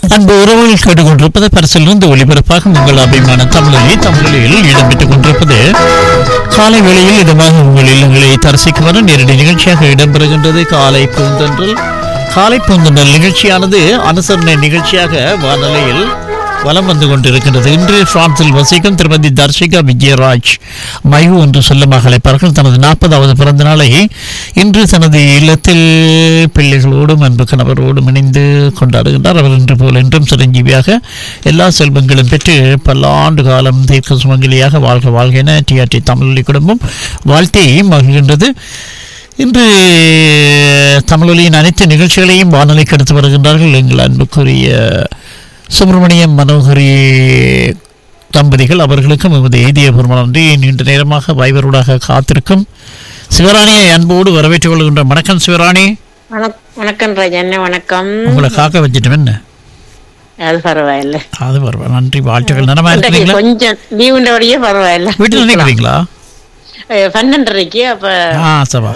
அன்பு உறவுகள் கேட்டுக்கொண்டிருப்பது பரிசிலிருந்து ஒளிபரப்பாக உங்கள் அபிமான தமிழில் இடம்பெற்றுக் கொண்டிருப்பது காலை வேளையில் இடமாக உங்கள் இல்லங்களை தரிசிக்க வர நேரடி நிகழ்ச்சியாக இடம்பெறுகின்றது. காலை பூந்தொன்றல் நிகழ்ச்சியானது அனுசரணை நிகழ்ச்சியாக வானொலியில் வலம் வந்து கொண்டிருக்கின்றது. இன்று பிரான்சில் வசிக்கும் திருமதி தர்ஷிகா விஜயராஜ் மைவு என்று சொல்லும் அழைப்பார்கள். தனது 40வது பிறந்த நாளை இன்று தனது இல்லத்தில் பிள்ளைகளோடும் அன்பு கணவரோடும் இணைந்து கொண்டாடுகின்றார். அவர் இன்று போல் என்றும் சிரஞ்சீவியாக எல்லா செல்வங்களும் பெற்று பல ஆண்டு காலம் தீர்க்க சுமங்கலியாக வாழ்க என டிஆர்டி தமிழொலி குடும்பம் வாழ்த்தி மகிழ்கின்றது. இன்று தமிழொலியின் அனைத்து நிகழ்ச்சிகளையும் வானொலிக்கு எடுத்து வருகின்றார்கள் எங்கள் அன்புக்குரிய சுப்பிரமணியம் மனோகரி தம்பதிகள். அவர்களுக்கும் எமது எய்திய பெருமானன்றி நீண்ட நேரமாக வைபரோடாக காத்திருக்கும் சிவராணியை அன்போடு வரவேற்றுக் கொள்கின்ற வணக்கம் சிவராணி. வணக்கம் ராஜன், வணக்கம். உங்களை காக்க வச்சுட்டு என்ன அது பரவாயில்ல, அது பரவாயில்ல. நன்றி, வாழ்த்துக்கள். நலமா இருக்கிறீங்களா? கொஞ்சம் லீவுண்டபடியே பரவாயில்ல. வீட்டில் நினைக்கிறீங்களா? 12:30 அப்ப சபா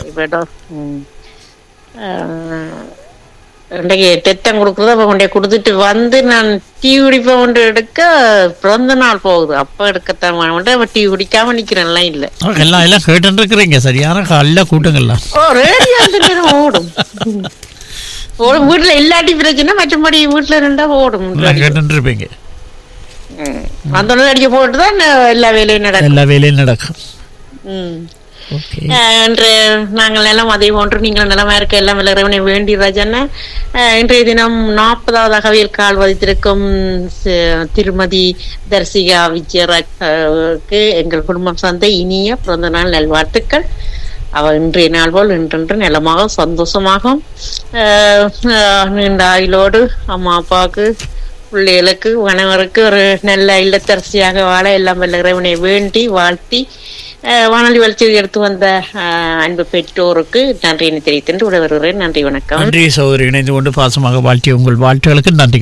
இன்றைக்கு தெத்தம் கொடுக்குறது. அப்ப கொண்டே கொடுத்துட்டு வந்து நான் டீ குடிப்ப கொண்டு எடுக்க பிறந்த நாள் போகுது. அப்ப எடுக்கத்தான் அப்ப டீ குடிக்காம நிக்கிறேன்லாம் இல்ல. எல்லாம் கேட்டு இருக்கிறீங்க. சரியான காலைல கூட்டங்கள்லாம் ரேடியோ ஓடும். வீட்டுல இல்லாட்டி பிரச்சனை, மற்றபடி வீட்டுல இருந்தா ஓடும். கேட்டு இருப்பீங்க. அந்த அடிக்க போட்டுதான் எல்லா வேலையும் நடக்கும். இன்று நாங்கள் நிலம் அதே போன்று நீங்கள் நிலமா இருக்க எல்லாம் இறைவனை வேண்டி ராஜன். இன்றைய தினம் 40வது அகவியல் கால் பதித்திருக்கும் திருமதி தர்சிகா விஜயராஜ்க்கு எங்கள் குடும்பம் சார்ந்த இனிய பிறந்த நாள் நல்வாழ்த்துக்கள். அவ இன்றைய நாள் போல் இன்றென்று நிலமாக சந்தோஷமாக நீண்ட ஆயுளோடு அம்மா அப்பாவுக்கு பிள்ளைகளுக்கு கணவருக்கு ஒரு நல்ல இல்லத்தரசியாக வாழ எல்லாம் இறைவனை வேண்டி வாழ்த்தி வானொலி வளர்ச்சியில் எடுத்து வந்த அன்பு பெற்றோருக்கு நன்றியினை தெரிவித்து விட வருகிறேன். நன்றி, வணக்கம். நன்றி சகோதரி. இணைந்து கொண்டு பாசமாக வாழ்த்திய உங்கள் வாழ்த்துகளுக்கு நன்றி.